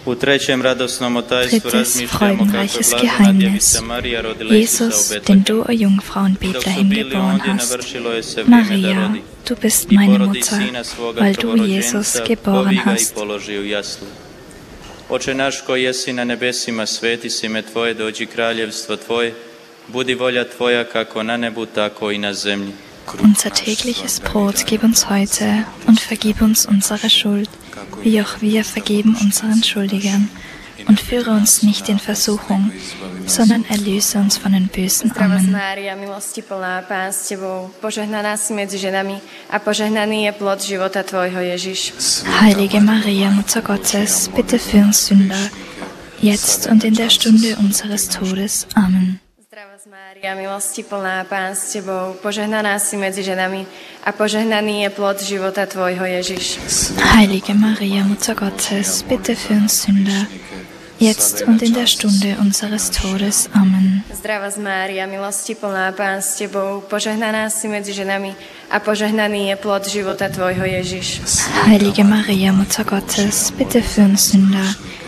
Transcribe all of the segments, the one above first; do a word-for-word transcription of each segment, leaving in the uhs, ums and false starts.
Drittes freudenreiches Geheimnis. Jesus, den du, o Jungfrau in Bethlehem geboren hast. Maria, du bist meine Mutter, weil du Jesus geboren hast. Oče naš koji jesi na nebesima, sveti si ime Tvoje, dođi kraljevstvo Tvoje, budi volja Tvoja kako na nebu, tako i na zemlji. Unser tägliches Brot gib uns heute und vergib uns unsere Schuld, wie auch wir vergeben unseren Schuldigern. Und führe uns nicht in Versuchung, sondern erlöse uns von den Bösen. Amen. Mária, milosti plná, Pán s Tebou, požehnaná si medzi ženami a požehnaný je plod života Tvojho, Ježiš. Heilige Maria, Mutter Gottes, bitte für uns Sünder, jetzt und in der Stunde unseres Todes. Amen. Mária, milosti plná, Pán s Tebou, požehnaná si medzi ženami a požehnaný je plod života Tvojho, Ježiš. Heilige Maria, Mutter Gottes, bitte für uns Sünder, jetzt und in der Stunde unseres Todes. Amen. Zdravá Mária, milosti plná, Pán s Tebou, požehnaná si medzi ženami a požehnaný je plod života Tvojho, Ježiš. Heilige Maria, Mutter Gottes, bitte für uns Sünder,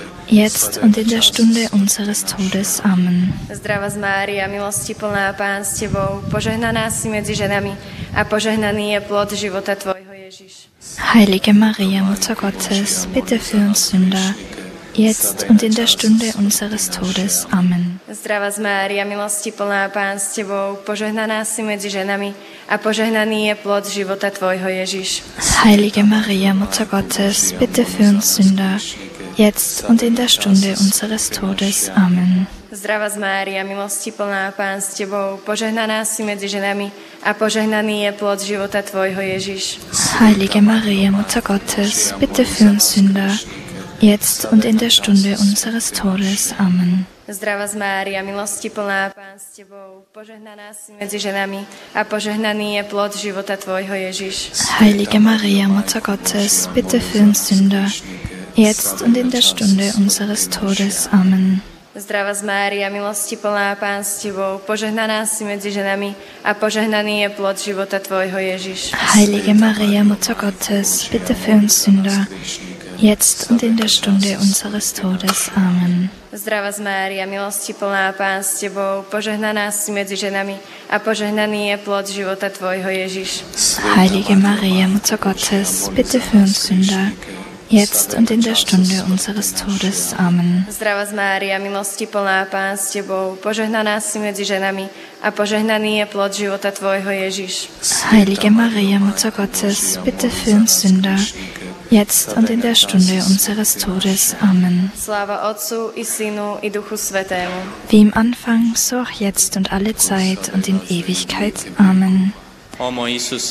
jetzt und in der Stunde unseres Todes. Amen. Zdravá Mária, milosti plná, Pán s Tebou, požehnaná si medzi ženami a požehnaný je plod života Tvojho, Ježiš. Heilige Maria, Mutter Gottes, bitte für uns Sünder, jetzt und in der Stunde unseres Todes. Amen. Zdravá Mária, milosti plná, Pán s Tebou, požehnaná si medzi ženami a požehnaný je plod života Tvojho, Ježiš. Heilige Maria, Mutter Gottes, bitte für uns Sünder, jetzt und in der Stunde unseres Todes. Amen. Zdravá Mária, milosti plná, Pán s Tebou, požehnaná si medzi ženami a požehnaný je plod života Tvojho, Ježiš. Heilige Maria, Mutter Gottes, bitte für uns Sünder, jetzt und in der Stunde unseres Todes. Amen. Zdravá Mária, milosti plná, Pán s Tebou, požehnaná si medzi ženami a požehnaný je plod života Tvojho, Ježiš. Heilige Maria, Mutter Gottes, bitte für uns Sünder, jetzt und in der Stunde unseres Todes. Amen. Zdravá Mária, milosti plná, Pán s Tebou, požehnaná si medzi ženami a požehnaný je plod života Tvojho, Ježiš. Heilige Maria, Mutter Gottes, bitte für uns Sünder, jetzt und in der Stunde unseres Todes. Amen. Zdravá Mária, milosti plná, Pán s Tebou, požehnaná si medzi ženami a požehnaný je plod života Tvojho, Ježiš. Heilige Maria, Mutter Gottes, bitte für uns Sünder, jetzt und in der Stunde unseres Todes. Amen. Zdravá Mária, milosti plná, Pán s Tebou, požehnaná si medzi ženami a požehnaný je plod života Tvojho, Ježiš. Heilige Maria, Mutter Gottes, bitte für uns Sünder, jetzt und in der Stunde unseres Todes. Amen. Sláva Otcu i Synu i Duchu Svätému. Wie im Anfang, so auch jetzt und alle Zeit und in Ewigkeit. Amen. O mein Jesus,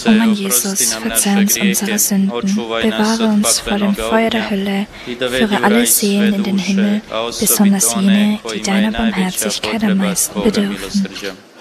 verzeih uns unsere Sünden, bewahre uns vor dem Feuer der Hölle, führe alle Seelen in den Himmel, besonders jene, die deiner Barmherzigkeit am meisten bedürfen.